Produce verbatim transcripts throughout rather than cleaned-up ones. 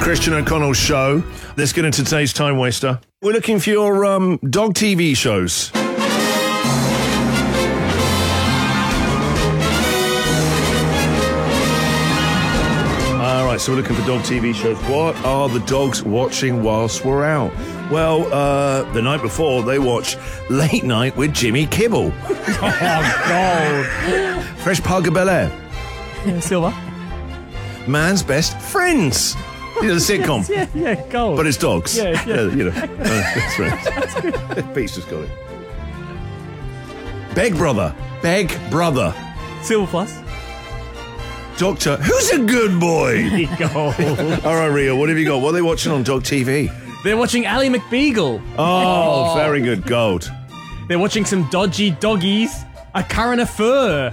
Christian O'Connell Show. Let's get into today's time waster. We're looking for your um, dog T V shows. All right, so we're looking for dog T V shows. What are the dogs watching whilst we're out? Well, uh, the night before, they watched Late Night with Jimmy Kibble. Oh, God. Fresh Pug of Bel-Air. Yeah, Silver. Man's Best Friends. You know, the sitcom. Yeah, yeah, gold. But it's dogs. Yeah, yeah. You know. Uh, that's right. Pete's just got it. Beg Brother. Beg Brother. Silver Plus. Doctor, who's a good boy? Gold. All right, Ria, what have you got? What are they watching on Dog T V? They're watching Ally McBeagle. Oh, oh, very good. Gold. They're watching some dodgy doggies. A current affair.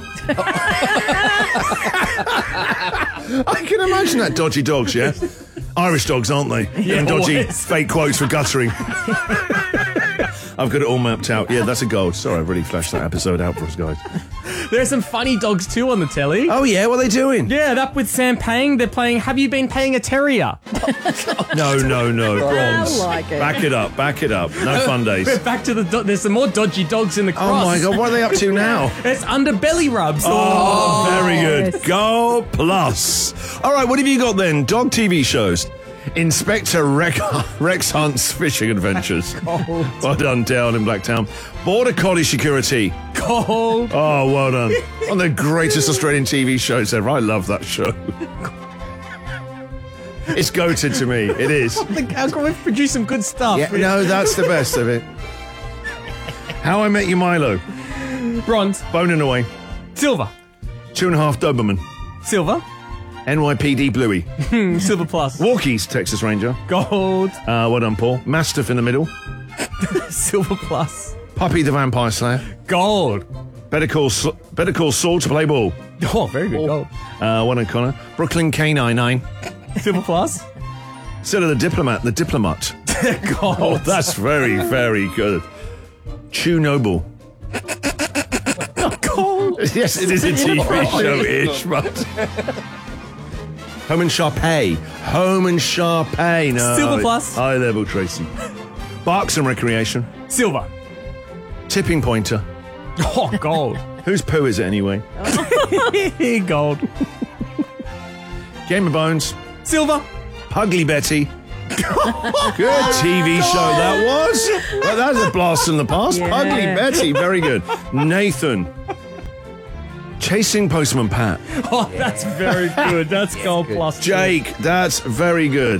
I can imagine that. Dodgy dogs, yeah? Irish dogs, aren't they? Yeah, and dodgy always. fake quotes for guttering. I've got it all mapped out. Yeah, that's a gold. Sorry, I really flashed that episode out for us, guys. There are some funny dogs too on the telly. Oh, yeah? What are they doing? Yeah, up with Sam Pang. They're playing Have You Been Paying a Terrier? No, no, no. Bronze. I like it. Back it up. Back it up. No fun days. We're back to the... Do- there's some more dodgy dogs in the cross. Oh, my God. What are they up to now? It's underbelly rubs. Oh, very good. yes. Go plus. All right, what have you got then? Dog T V shows. Inspector Rex, Rex Hunt's Fishing Adventures. Well done, down in Blacktown. Border Collie Security. Cold. Oh, well done. One of the greatest Australian T V shows ever. I love that show. It's goated to me. It is. How can we produce some good stuff? Yeah, no, that's the best of it. How I Met Your Milo. Bronze. Boning Away. Silver. Two and a Half Doberman. Silver. N Y P D Bluey. Silver Plus. Walkies, Texas Ranger. Gold. Uh, well done, Paul. Mastiff in the middle. Silver Plus. Puppy the Vampire Slayer. Gold. Better Call, Better Call Saul to play ball. Oh, very good. Gold. Uh, one and Connor. Brooklyn K ninety-nine. Silver Plus. Silla the Diplomat, the Diplomat. Gold. Oh, that's very, very good. Chew Noble. Gold. Yes, it is a T V show-ish, but... Home and Sharpay. Home and Sharpay. No. Silver Plus. High level, Tracy. Barks and Recreation. Silver. Tipping Pointer. Oh, gold. Whose poo is it anyway? Gold. Game of Bones. Silver. Pugly Betty. Good T V show that was. Well, that was a blast from the past. Yeah. Pugly Betty, very good. Nathan. Chasing Postman Pat. Oh, that's very good. That's gold plus. Jake, that's very good.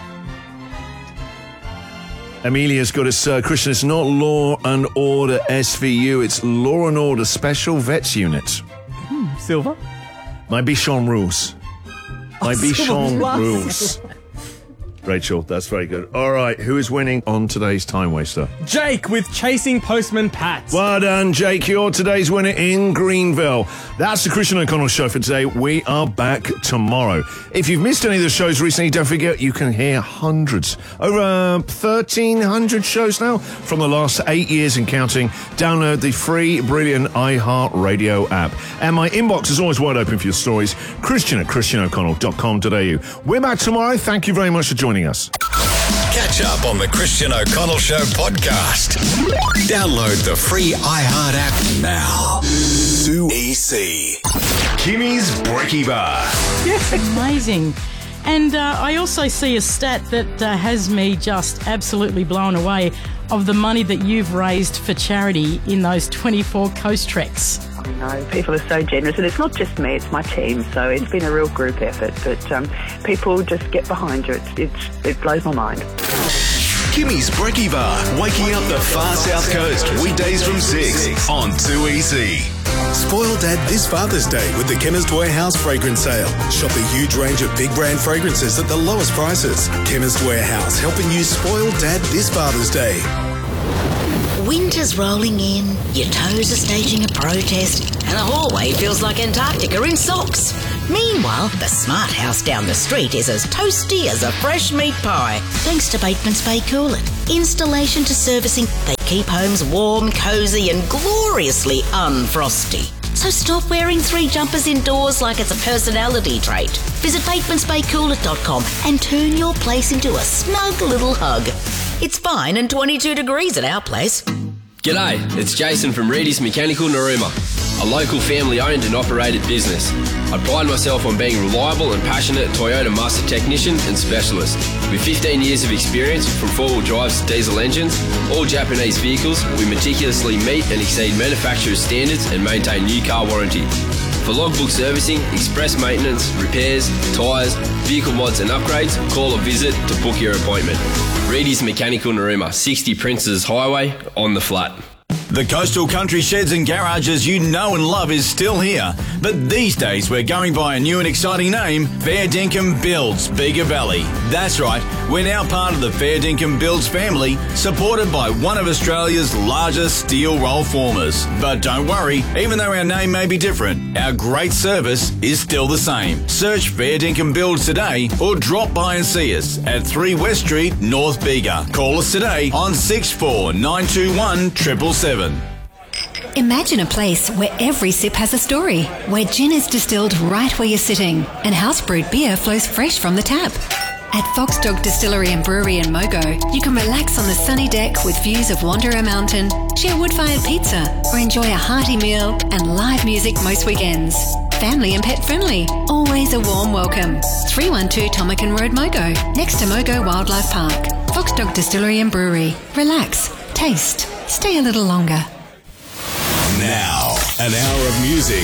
Amelia's got us, uh, Christian, it's not Law and Order S V U, it's Law and Order Special Vets Unit. Silver. My Bichon rules. My Silver Bichon Plus. rules. Rachel, that's very good. All right, who is winning on today's Time Waster? Jake with Chasing Postman Pat. Well done, Jake. You're today's winner in Greenville. That's the Christian O'Connell Show for today. We are back tomorrow. If you've missed any of the shows recently, don't forget you can hear hundreds, over uh, thirteen hundred shows now from the last eight years and counting. Download the free, brilliant iHeartRadio app. And my inbox is always wide open for your stories. Christian at christian o'connell dot com dot a u. We're back tomorrow. Thank you very much for joining us. Catch up on the Christian O'Connell Show podcast. Download the free iHeart app now. two E C. Kimmy's Brekkie Bar. Amazing. And uh, I also see a stat that uh, has me just absolutely blown away of the money that you've raised for charity in those twenty-four coast treks. I know, people are so generous, and it's not just me, it's my team, so it's been a real group effort, but um, people just get behind you. It's, it's, it blows my mind. Kimmy's Brekkie Bar, waking up the far south coast, weekdays from six on two E C. Spoil Dad this Father's Day with the Chemist Warehouse fragrance sale. Shop a huge range of big brand fragrances at the lowest prices. Chemist Warehouse, helping you spoil Dad this Father's Day. Winter's rolling in, your toes are staging a protest, and the hallway feels like Antarctica in socks. Meanwhile, the smart house down the street is as toasty as a fresh meat pie, thanks to Bateman's Bay Coolant. Installation to servicing, they keep homes warm, cosy, and gloriously unfrosty. So stop wearing three jumpers indoors like it's a personality trait. Visit batemans bay coolit dot com and turn your place into a snug little hug. It's fine and twenty-two degrees at our place. G'day, it's Jason from Reedy's Mechanical Narooma, a local family-owned and operated business. I pride myself on being reliable and passionate Toyota Master Technician and Specialist. With fifteen years of experience from four-wheel drives to diesel engines, all Japanese vehicles, we meticulously meet and exceed manufacturer's standards and maintain new car warranty. For logbook servicing, express maintenance, repairs, tyres, vehicle mods and upgrades, call or visit to book your appointment. Reedy's Mechanical Narooma, sixty Princes Highway, on the flat. The Coastal Country Sheds and Garages you know and love is still here, but these days we're going by a new and exciting name, Fair Dinkum Builds Bega Valley. That's right, we're now part of the Fair Dinkum Builds family, supported by one of Australia's largest steel roll formers. But don't worry, even though our name may be different, our great service is still the same. Search Fair Dinkum Builds today or drop by and see us at three West Street, North Bega. Call us today on six four nine two one seven seven seven. Imagine a place where every sip has a story, where gin is distilled right where you're sitting and house-brewed beer flows fresh from the tap. At Fox Dog Distillery and Brewery in Mogo, you can relax on the sunny deck with views of Wanderer Mountain, share wood-fired pizza, or enjoy a hearty meal and live music most weekends. Family and pet friendly, always a warm welcome. three one two Tomakan Road, Mogo, next to Mogo Wildlife Park. Fox Dog Distillery and Brewery. Relax, taste, stay a little longer. Now, an hour of music